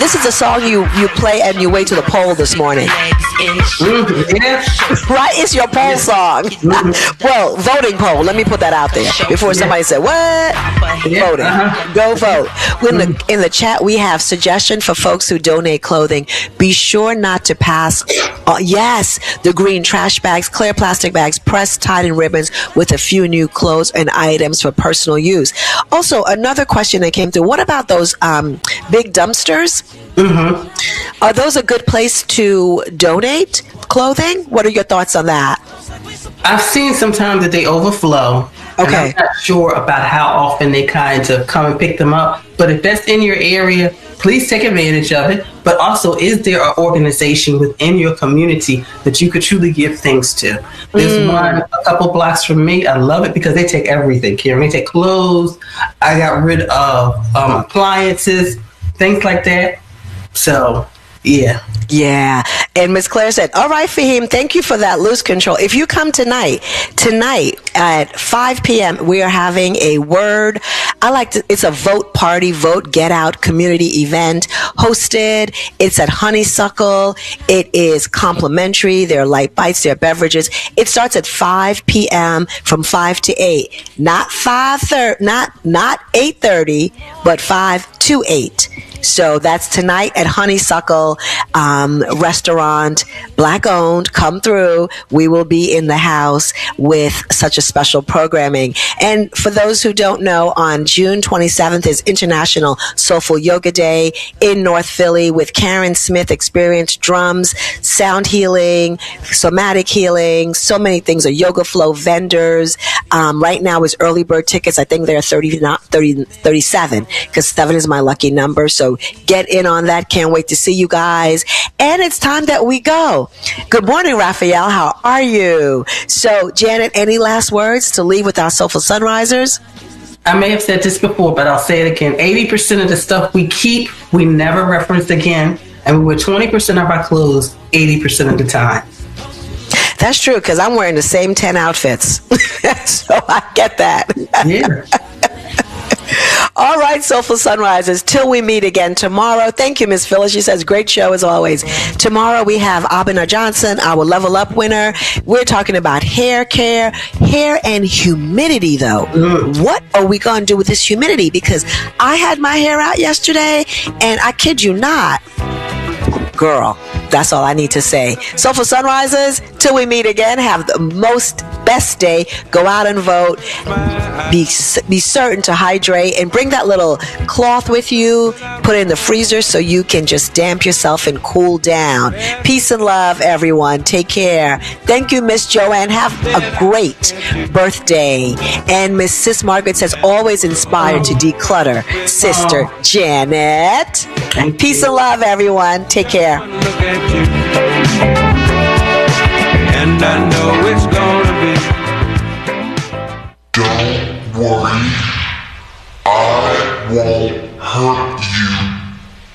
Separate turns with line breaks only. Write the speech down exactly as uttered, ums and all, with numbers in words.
this is the song you, you play and you wait to the poll this morning.
Mm-hmm. Yeah.
Right? It's your poll song. Mm-hmm. Well, voting poll. Let me put that out there before somebody said, what? Yeah. Voting. Uh-huh. Go vote. In the, in the chat, we have suggestion for folks who donate clothing. Be sure not to pass, uh, yes, the green trash bags, clear plastic bags, pressed, tied in ribbons with a few new clothes and items for personal use. Also, another question that came through, what about those um, big dumpsters? Mm-hmm. Are those a good place to donate clothing? What are your thoughts on that?
I've seen sometimes that they overflow.
Okay.
And I'm not sure about how often they kind of come and pick them up. But if that's in your area, please take advantage of it. But also, is there an organization within your community that you could truly give things to? There's mm. one a couple blocks from me. I love it because they take everything, Karen. They take clothes. I got rid of um, appliances, things like that. So, yeah.
Yeah. And Miss Claire said, all right, Fahim, thank you for that loose control. If you come tonight, tonight at five p.m., we are having a word. I like to, it's a vote party, vote get out community event hosted. It's at Honeysuckle. It is complimentary. There are light bites, there are beverages. It starts at five p.m. from five to eight. Not five thirty, not, not eight thirty, but five to eight. So that's tonight at Honeysuckle um, Restaurant, Black owned. Come through. We will be in the house with such a special programming. And for those who don't know, on June twenty-seventh is International Soulful Yoga Day in North Philly with Karen Smith Experience, drums, sound healing, somatic healing, so many things. Are yoga flow vendors. Um, right now is early bird tickets. I think they're thirty, not thirty, thirty-seven because seven is my lucky number. So get in on that. Can't wait to see you guys. And it's time that we go. Good morning, Raphael. How are you? So, Janet, any last words to leave with our Soulful Sunrisers?
I may have said this before, but I'll say it again. eighty percent of the stuff we keep, we never reference again. And we wear twenty percent of our clothes eighty percent of the time.
That's true, because I'm wearing the same ten outfits. So I get that.
Yeah.
All right, Soulful Sunrisers, till we meet again tomorrow. Thank you, Miss Phyllis. She says, great show as always. Tomorrow we have Abena Johnson, our Level Up winner. We're talking about hair care, hair and humidity, though. Mm. What are we going to do with this humidity? Because I had my hair out yesterday, and I kid you not, girl, that's all I need to say. Soulful Sunrisers, till we meet again, have the most best day. Go out and vote. Be be certain to hydrate and bring that little cloth with you. Put it in the freezer so you can just damp yourself and cool down. Peace and love, everyone. Take care. Thank you, Miss Joanne. Have a great birthday. And Miss Sis Margaret says, always inspired to declutter. Sister Janet. Peace and love, everyone. Take care.
And I know it's gonna